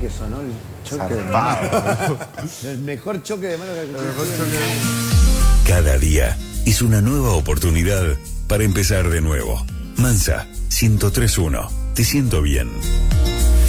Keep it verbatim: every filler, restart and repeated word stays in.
que sonó el choque de mano. El mejor choque de mano que he Cada día es una nueva oportunidad para empezar de nuevo. Mansa, ciento tres punto uno. Te siento bien.